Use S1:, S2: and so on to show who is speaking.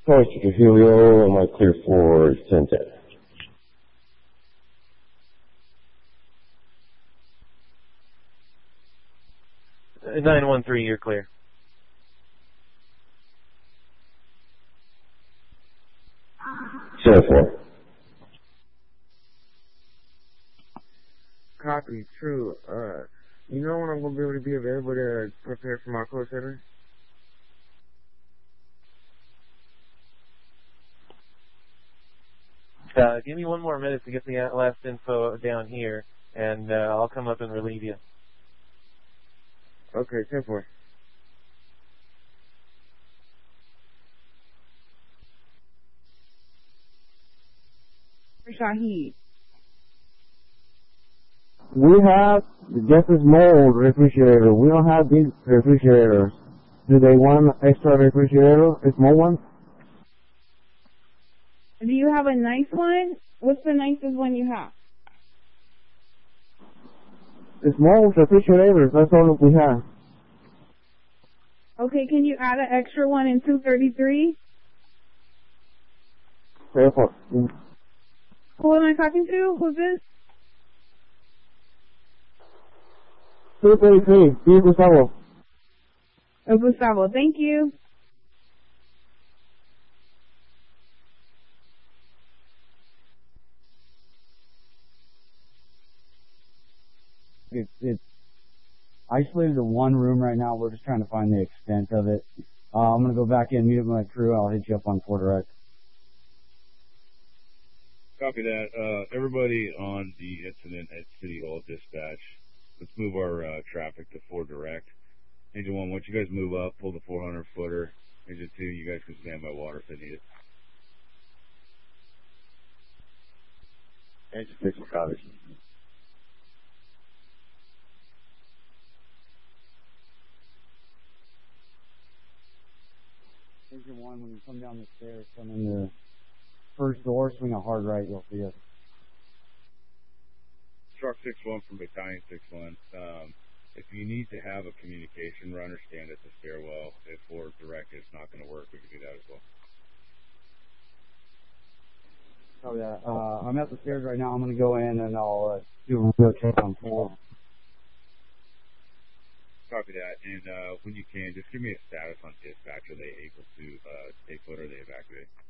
S1: Sorry, Helio, am I clear for 1010?
S2: 913, you're clear.
S1: Share 4.
S3: Copy, true. You know when I'm going to be able to be available to prepare for my call center?
S2: Give me one more minute to get the last info down here, and I'll come up and relieve you.
S3: Okay, 10-4.
S4: Shahid.
S3: We have just a small refrigerator. We don't have big refrigerators. Do they want an extra refrigerator, a small one?
S4: Do you have a nice one? What's the nicest one you have?
S3: The small refrigerators, that's all we have.
S4: Okay, can you add an extra one in 233?
S3: Therefore.
S4: Who am I talking to? Who's this?
S3: 233, Gustavo.
S4: Oh, Gustavo, thank you.
S5: It's isolated to one room right now. We're just trying to find the extent of it. I'm going to go back in, meet up with my crew. I'll hit you up on 4 direct.
S6: Copy that. Everybody on the incident at City Hall Dispatch, let's move our traffic to 4 direct. Angel 1, once you guys move up, pull the 400-footer. Angel 2, you guys can stand by water if they need it.
S1: Angel 6, copy.
S5: Angel 1, when you come down the stairs, come in the first door, swing a hard right, you'll see us.
S6: Truck 6-1 from Battalion 6-1. If you need to have a communication runner stand at the stairwell, if 4 direct is not going to work, we can do that as well.
S5: Oh yeah, I'm at the stairs right now. I'm going to go in and I'll do a real check on 4.
S6: Copy that. And when you can, just give me a status on dispatch. Are they able to take foot or are they evacuate?